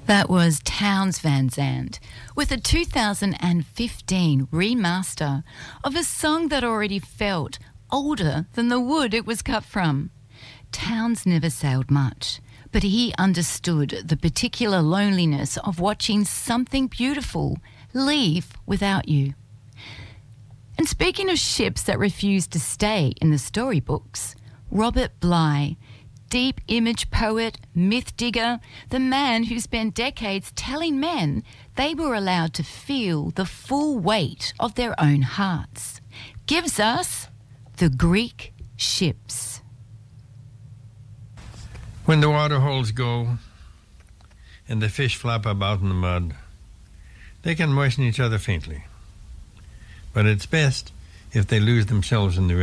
That was Townes Van Zandt with a 2015 remaster of a song that already felt older than the wood it was cut from. Townes never sailed much, but he understood the particular loneliness of watching something beautiful leave without you. And speaking of ships that refused to stay in the storybooks, Robert Bly, deep image poet, myth digger, the man who spent decades telling men they were allowed to feel the full weight of their own hearts, gives us the Greek ships. When the water holes go and the fish flap about in the mud, they can moisten each other faintly. But it's best if they lose themselves in the river.